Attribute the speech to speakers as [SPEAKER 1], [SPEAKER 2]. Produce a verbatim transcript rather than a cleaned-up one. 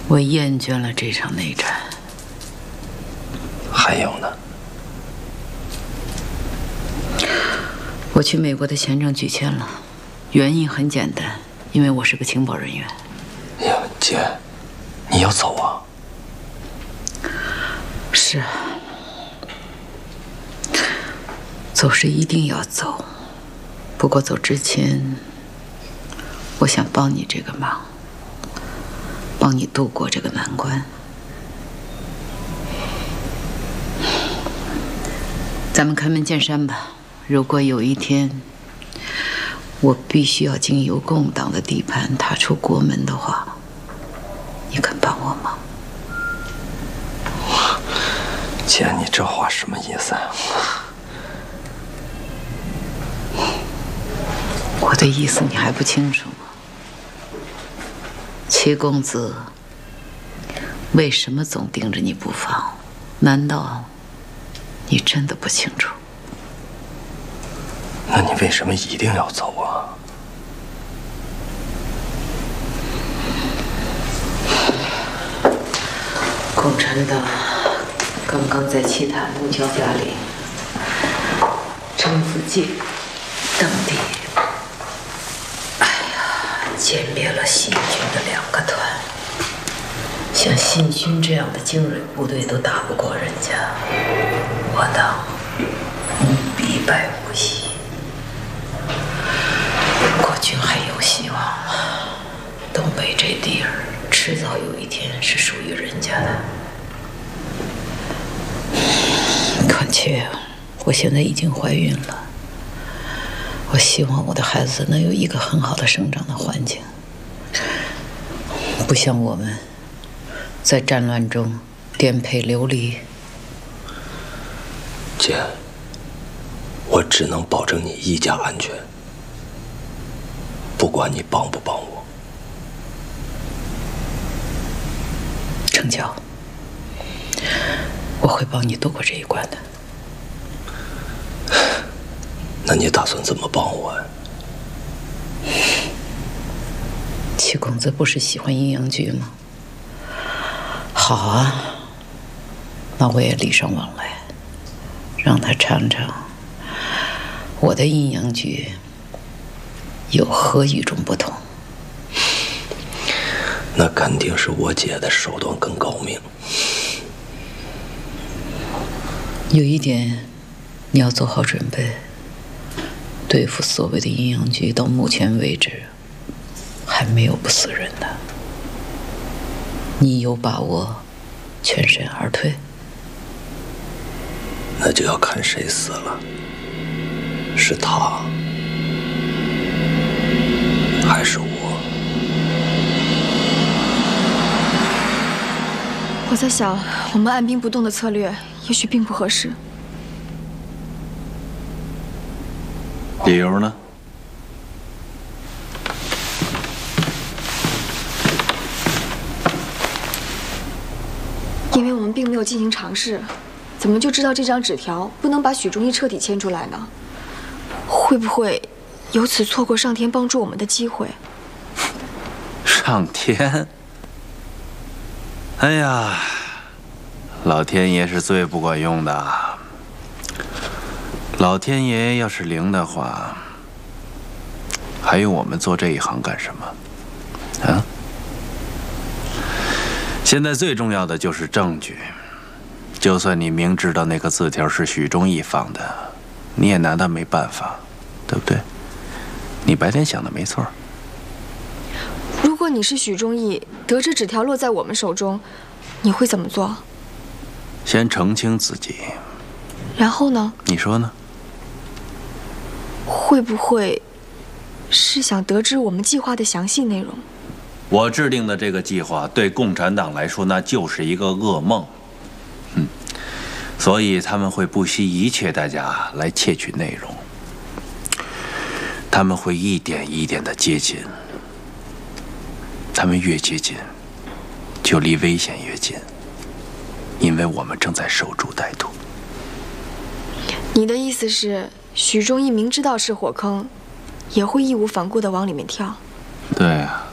[SPEAKER 1] 我厌倦了这场内战。
[SPEAKER 2] 还有呢？
[SPEAKER 1] 我去美国的签证拒签了，原因很简单，因为我是个情报人员。
[SPEAKER 2] 哎呀，姐，你要走啊？
[SPEAKER 1] 是啊，走是一定要走，不过走之前，我想帮你这个忙，帮你度过这个难关。咱们开门见山吧。如果有一天，我必须要经由共党的地盘踏出国门的话，你肯帮我吗？
[SPEAKER 2] 姐，你这话什么意思啊？
[SPEAKER 1] 我的意思你还不清楚吗？七公子为什么总盯着你不放？难道你真的不清楚？
[SPEAKER 2] 那你为什么一定要走啊？
[SPEAKER 1] 共产党刚刚在契塔努焦加里、张子界等地，哎呀，歼灭了新军的两个团。像新军这样的精锐部队都打不过人家，我党必败无疑。国军还有希望，东北这地儿迟早有一天是属于人家的。况且，我现在已经怀孕了，我希望我的孩子能有一个很好的生长的环境，不像我们在战乱中颠沛流离。
[SPEAKER 2] 姐，我只能保证你一家安全，不管你帮不帮我。
[SPEAKER 1] 成交，我会帮你度过这一关的。
[SPEAKER 2] 那你打算怎么帮我呀？
[SPEAKER 1] 七公子不是喜欢阴阳剧吗？好啊，那我也礼尚往来，让他尝尝我的阴阳剧有何与众不同。
[SPEAKER 2] 那肯定是我姐的手段更高明。
[SPEAKER 1] 有一点，你要做好准备，对付所谓的阴阳局，到目前为止还没有不死人的。你有把握全身而退？
[SPEAKER 2] 那就要看谁死了，是他还是我？
[SPEAKER 3] 我在想，我们按兵不动的策略也许并不合适。
[SPEAKER 4] 理由呢？
[SPEAKER 3] 因为我们并没有进行尝试，怎么就知道这张纸条不能把许忠义彻底牵出来呢？会不会由此错过上天帮助我们的机会？
[SPEAKER 4] 上天？哎呀，老天爷是最不管用的。老天爷要是灵的话，还有我们做这一行干什么？啊？现在最重要的就是证据。就算你明知道那个字条是许忠义放的，你也拿他没办法，对不对？你白天想的没错。
[SPEAKER 3] 如果你是许忠义，得知纸条落在我们手中，你会怎么做？
[SPEAKER 4] 先澄清自己。
[SPEAKER 3] 然后呢？
[SPEAKER 4] 你说呢？
[SPEAKER 3] 会不会是想得知我们计划的详细内容？
[SPEAKER 4] 我制定的这个计划对共产党来说，那就是一个噩梦。嗯，所以他们会不惜一切代价来窃取内容。他们会一点一点的接近。他们越接近，就离危险越近，因为我们正在守株待兔。
[SPEAKER 3] 你的意思是，许忠义明知道是火坑，也会义无反顾地往里面跳？
[SPEAKER 4] 对啊。